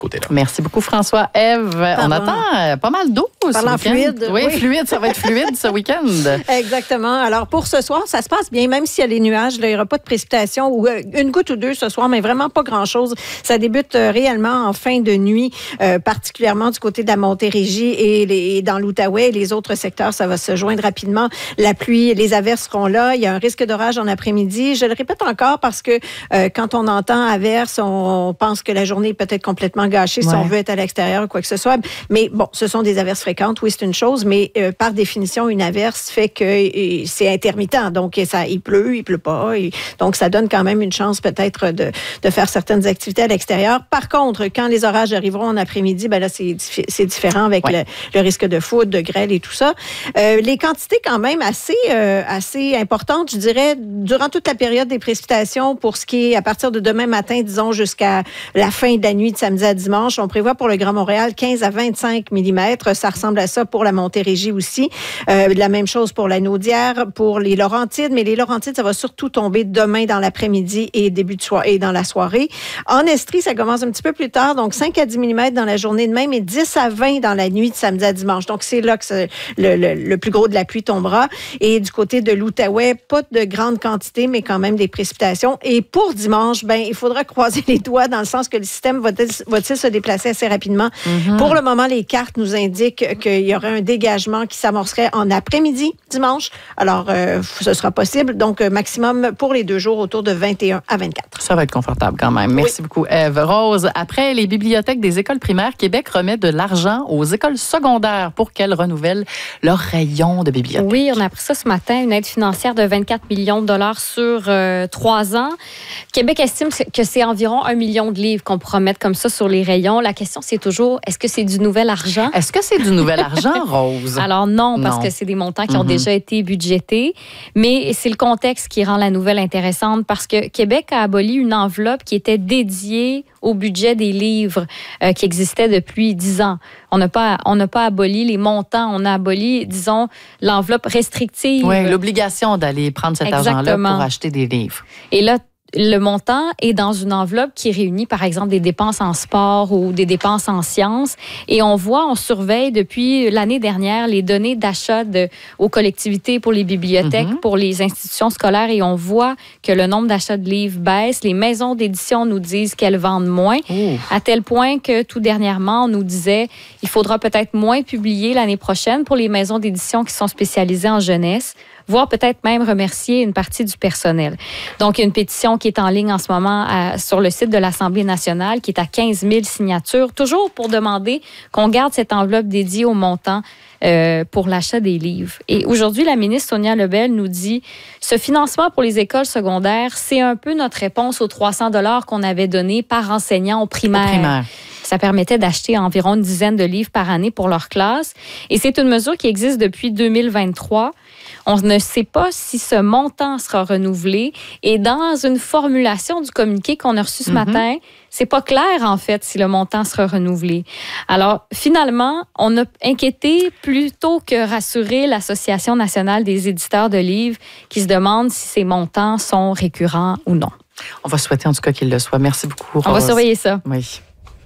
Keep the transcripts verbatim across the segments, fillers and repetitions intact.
côté-là. Merci beaucoup, François. Ève, Pardon. on attend euh, pas mal d'eau ce Parlant week-end. fluide. Oui, Oui. fluide, ça va être fluide ce week-end. Exactement. Alors, pour ce soir, ça se passe bien, même s'il y a les nuages, là, il n'y aura pas de précipitation ou euh, une goutte ou deux ce soir, mais vraiment pas grand-chose. Ça débute euh, réellement en fin de nuit, euh, particulièrement du côté de la Montérégie et, les, et dans l'Outaouais et les autres secteurs. Ça va se joindre rapidement. La pluie, les averses seront là. Il y a un risque d'orage en après-midi. Je le répète encore parce que euh, quand on entend averse, on, on pense que la journée est peut-être complètement gâchée, ouais. si on veut être à l'extérieur ou quoi que ce soit. Mais bon, ce sont des averses fréquentes, oui, c'est une chose, mais euh, par définition, une averse fait que euh, c'est intermittent. Donc, ça, il pleut, il pleut pas. Et, donc, ça donne quand même une chance peut-être de, de faire certaines activités à l'extérieur. Par contre, quand les orages arriveront en après-midi, ben là, c'est, c'est différent avec ouais. le, le risque de foudre, de grêle et tout ça. Euh, les quantités quand même assez, euh, assez importantes, je dirais, durant toute la période des précipitations, pour ce qui est à partir de demain matin, disons, jusqu'à la fin de la nuit de samedi à dimanche. On prévoit pour le Grand Montréal quinze à vingt-cinq millimètres. Ça ressemble à ça pour la Montérégie aussi. Euh, la même chose pour la Naudière, pour les Laurentides. Mais les Laurentides, ça va surtout tomber demain dans l'après-midi et début de soirée et dans la soirée. En Estrie, ça commence un petit peu plus tard. Donc, cinq à dix millimètres dans la journée de même et dix à vingt dans la nuit de samedi à dimanche. Donc, c'est là que c'est le, le, le plus gros de la pluie tombera. Et du côté de l'Outaouais, pas de grande quantité, mais quand même des précipitations. Et pour dimanche, ben, il faudra croiser les doigts dans le sens que le système va-t-il, va-t-il se déplacer assez rapidement. Mm-hmm. Pour le moment, les cartes nous indiquent qu'il y aurait un dégagement qui s'amorcerait en après-midi, dimanche. Alors, euh, ce sera possible. Donc, maximum pour les deux jours, autour de vingt et un à vingt-quatre. Ça va être confortable quand même. Merci oui. beaucoup, Ève. Rose, après les bibliothèques des écoles primaires, Québec remet de l'argent aux écoles secondaires pour qu'elles renouvellent leur rayon de bibliothèque. Oui, on a appris ça ce matin, une aide financière de vingt-quatre millions de dollars sur euh, trois ans. Québec estime que c'est environ un million de livres qu'on pourra mettre comme ça sur les rayons. La question, c'est toujours, est-ce que c'est du nouvel argent? Est-ce que c'est du nouvel argent, Rose? Alors non, parce non. que c'est des montants qui ont mm-hmm. déjà été budgétés. Mais c'est le contexte qui rend la nouvelle intéressante parce que Québec a aboli une enveloppe qui était dédiée au budget des livres euh, qui existait depuis dix ans. On n'a pas, on n'a pas aboli les montants, on a aboli, disons, l'enveloppe restrictive. Oui, l'obligation d'aller prendre cet Exactement. argent-là pour acheter des livres. Et là, le montant est dans une enveloppe qui réunit, par exemple, des dépenses en sport ou des dépenses en sciences. Et on voit, on surveille depuis l'année dernière les données d'achat de, aux collectivités pour les bibliothèques, mm-hmm. pour les institutions scolaires. Et on voit que le nombre d'achats de livres baisse. Les maisons d'édition nous disent qu'elles vendent moins. Ouh. À tel point que tout dernièrement, on nous disait il faudra peut-être moins publier l'année prochaine pour les maisons d'édition qui sont spécialisées en jeunesse, voire peut-être même remercier une partie du personnel. Donc, il y a une pétition qui est en ligne en ce moment à, sur le site de l'Assemblée nationale, qui est à quinze mille signatures, toujours pour demander qu'on garde cette enveloppe dédiée au montant euh, pour l'achat des livres. Et aujourd'hui, la ministre Sonia Lebel nous dit, ce financement pour les écoles secondaires, c'est un peu notre réponse aux trois cents dollars qu'on avait donné par enseignant au primaire. Au primaire. Ça permettait d'acheter environ une dizaine de livres par année pour leur classe. Et c'est une mesure qui existe depuis deux mille vingt-trois. On ne sait pas si ce montant sera renouvelé. Et dans une formulation du communiqué qu'on a reçu ce mm-hmm. matin, c'est pas clair, en fait, si le montant sera renouvelé. Alors, finalement, on a inquiété plutôt que rassuré l'Association nationale des éditeurs de livres qui se demande si ces montants sont récurrents ou non. On va souhaiter en tout cas qu'il le soit. Merci beaucoup, Rose. On va surveiller ça. Oui.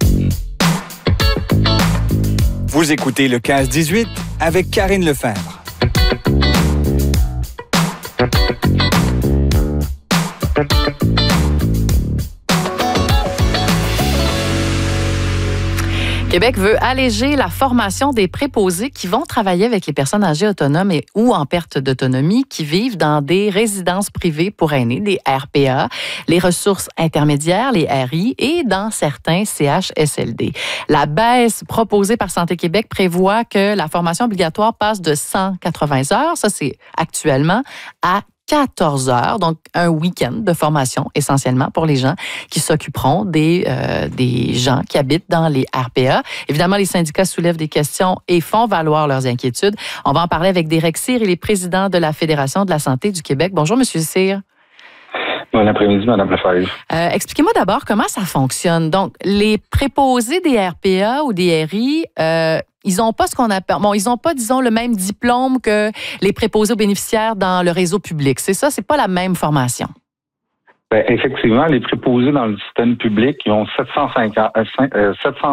Vous écoutez le quinze dix-huit avec Karine Lefebvre. Québec veut alléger la formation des préposés qui vont travailler avec les personnes âgées autonomes et ou en perte d'autonomie qui vivent dans des résidences privées pour aînés, des R P A, les ressources intermédiaires, les R I et dans certains C H S L D. La baisse proposée par Santé Québec prévoit que la formation obligatoire passe de cent quatre-vingts heures, ça c'est actuellement, à quatorze heures, donc un week-end de formation essentiellement pour les gens qui s'occuperont des, euh, des gens qui habitent dans les R P A. Évidemment, les syndicats soulèvent des questions et font valoir leurs inquiétudes. On va en parler avec Derek Cyr, il est président de la Fédération de la santé du Québec. Bonjour, Monsieur Cyr. Bon après-midi, Mme Lefebvre. Euh, expliquez-moi d'abord comment ça fonctionne. Donc, les préposés des R P A ou des R I, euh, ils n'ont pas ce qu'on appelle, bon, ils n'ont pas, disons, le même diplôme que les préposés aux bénéficiaires dans le réseau public. C'est ça, c'est pas la même formation. Bien, effectivement, les préposés dans le système public, ils ont sept cent cinquante, euh, sept cent